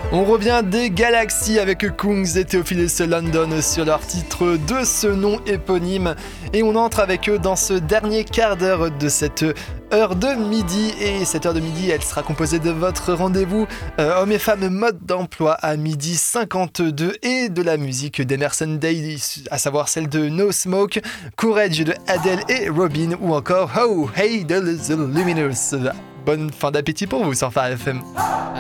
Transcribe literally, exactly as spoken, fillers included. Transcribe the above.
On revient des Galaxies avec Kungs et Theophilus London sur leur titre de ce nom éponyme. Et on entre avec eux dans ce dernier quart d'heure de cette heure de midi. Et cette heure de midi, elle sera composée de votre rendez-vous euh, hommes et femmes mode d'emploi à midi cinquante-deux et de la musique d'Emerson Daly, à savoir celle de No Smoke, Courage de Adele et Robin ou encore Oh Hey the Luminous. Bonne fin d'appétit pour vous sur Phare F M.